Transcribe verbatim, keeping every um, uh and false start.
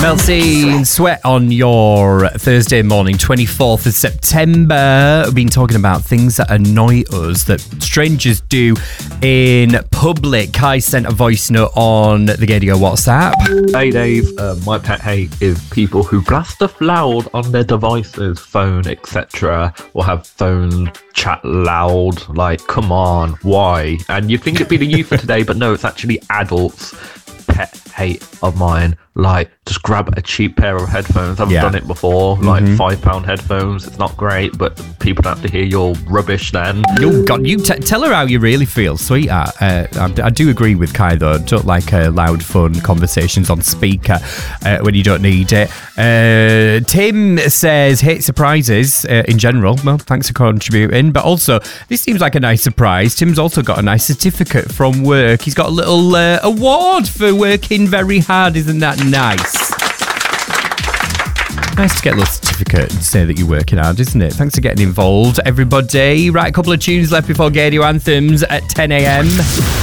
Melty, Sweat on your Thursday morning, twenty-fourth of September. We've been talking about things that annoy us that strangers do in public. Kai sent a voice note on the Gaydio WhatsApp. Hey Dave, uh, my pet hate is people who blast stuff loud on their devices, phone, et cetera, or have phone chat loud. Like, come on, why? And you think it'd be the youth for today, but no, it's actually adults. Pet hate of mine. Like, just grab a cheap pair of headphones. I've yeah. done it before. Like, mm-hmm. five pound headphones. It's not great, but people don't have to hear your rubbish then. Oh, God, you t- tell her how you really feel, sweetheart. Uh, I, I do agree with Kai, though. Don't like uh, loud, fun conversations on speaker uh, when you don't need it. Uh, Tim says, hate surprises uh, in general. Well, thanks for contributing. But also, this seems like a nice surprise. Tim's also got a nice certificate from work. He's got a little uh, award for working very hard. Isn't that nice? Nice to get a little certificate and say that you're working hard, isn't it? Thanks for getting involved, everybody. Right, a couple of tunes left before Gaydio Anthems at ten a.m.